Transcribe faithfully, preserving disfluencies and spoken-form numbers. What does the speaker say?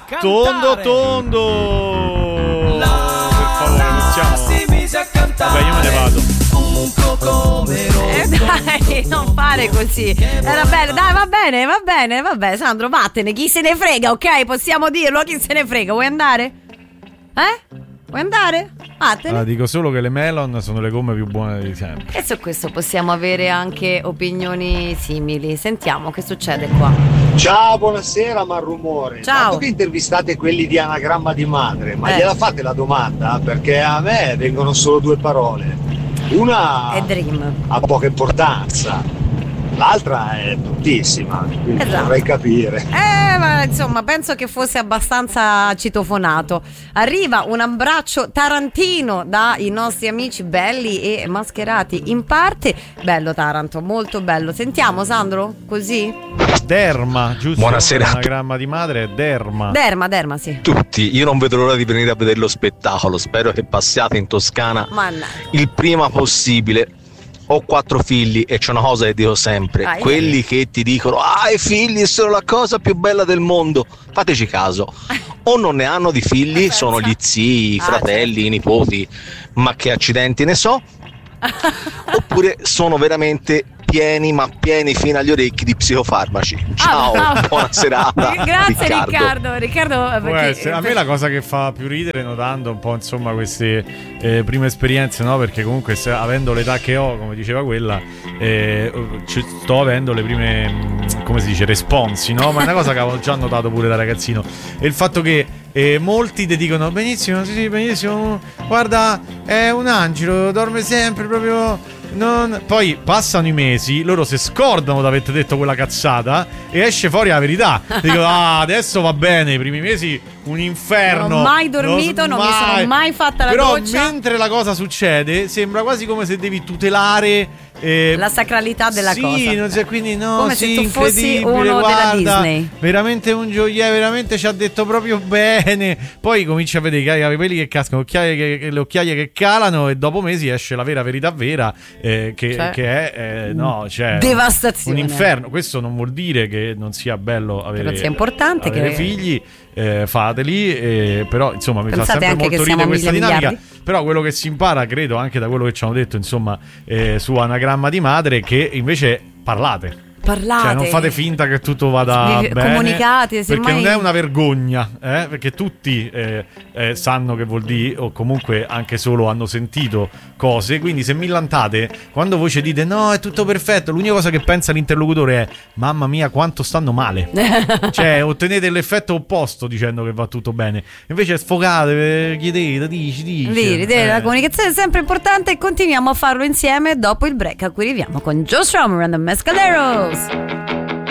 cantare. Tondo tondo. Per favore, possiamo. Vabbè, io me ne vado. Eh dai, non fare così. Era bello, dai, va bene, va bene, vabbè, Sandro, vattene, chi se ne frega, ok? Possiamo dirlo, chi se ne frega, vuoi andare? Eh? Vuoi andare? Vattene. Allora, dico solo che le melon sono le gomme più buone di sempre. E su questo possiamo avere anche opinioni simili. Sentiamo che succede qua. Ciao, buonasera Marrumore. Ciao. Dato che intervistate quelli di Anagramma di Madre, ma Eh. gliela fate la domanda? Perché a me vengono solo due parole. Una È Dream. ha poca importanza, l'altra è bruttissima, quindi Esatto. vorrei capire. Eh, ma insomma, penso che fosse abbastanza citofonato. Arriva un abbraccio tarantino dai nostri amici belli e mascherati in parte. Bello Taranto, molto bello. Sentiamo Sandro, così? Derma, giusto? Buonasera. L'anagramma di madre è derma. Derma, derma, sì. Tutti, io non vedo l'ora di venire a vedere lo spettacolo. Spero che passiate in Toscana Mannaggia. il prima possibile. Ho quattro figli e c'è una cosa che dico sempre: Ah, io- quelli che ti dicono ah, i figli sono la cosa più bella del mondo, fateci caso, o non ne hanno di figli, Pensa. sono gli zii, i Ah, fratelli, i nipoti, ma che accidenti ne so, oppure sono veramente pieni, ma pieni fino agli orecchi di psicofarmaci. Ciao, Ah, bravo. buona serata. Grazie Riccardo. Riccardo. Riccardo, Può perché, essere. A me la cosa che fa più ridere, notando un po' insomma queste eh, prime esperienze, no? Perché comunque se, avendo l'età che ho, come diceva quella, eh, ci- sto avendo le prime, mh, come si dice, responsi, no? Ma è una cosa che avevo già notato pure da ragazzino. E il fatto che eh, molti ti dicono benissimo, sì sì, benissimo, guarda, è un angelo, dorme sempre proprio. Non... Poi passano i mesi, loro si scordano di aver detto quella cazzata e esce fuori la verità. Dico, ah, adesso va bene, i primi mesi un inferno. Non ho mai dormito, non mi sono mai fatta la Però doccia. mentre la cosa succede, sembra quasi come se devi tutelare eh, la sacralità della sì, cosa. non c'è, quindi no, Come sì, se tu fossi incredibile, uno guarda, della Disney. veramente un gioiello, veramente ci ha detto proprio bene. Poi cominci a vedere i capelli che cascano, occhiaie che, che- le occhiaie che calano, e dopo mesi esce la vera verità vera, eh, che, Cioè, che è eh, no, cioè, devastazione. un inferno. Questo non vuol dire che non sia bello avere, non sia importante avere che- figli, eh, fateli, eh, però insomma mi Pensate fa sempre anche molto che siamo ridere questa mille dinamica. miliardi? Però quello che si impara, credo, anche da quello che ci hanno detto, insomma, eh, su Anagramma di Madre, che invece parlate. Parlate. Cioè non fate finta che tutto vada Vi- bene, comunicate, perché semmai- non è una vergogna, eh? Perché tutti eh, eh, sanno che vuol dire, o comunque anche solo hanno sentito cose. Quindi se millantate, quando voi ci dite no, è tutto perfetto, l'unica cosa che pensa l'interlocutore è mamma mia quanto stanno male. Cioè ottenete l'effetto opposto dicendo che va tutto bene. Invece sfogate, chiedete, dici, dici. Vedi, eh. la comunicazione è sempre importante e continuiamo a farlo insieme dopo il break a cui arriviamo con Joe Strummer and the Mescaleros.